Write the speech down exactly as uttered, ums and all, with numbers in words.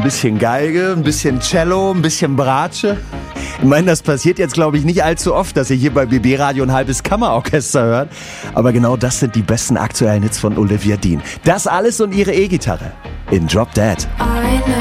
ein bisschen Geige, ein bisschen Cello, ein bisschen Bratsche. Ich meine, das passiert jetzt, glaube ich, nicht allzu oft, dass ihr hier bei B B Radio ein halbes Kammerorchester hört. Aber genau das sind die besten aktuellen Hits von Olivia Dean. Das alles und ihre E-Gitarre in Drop Dead. I know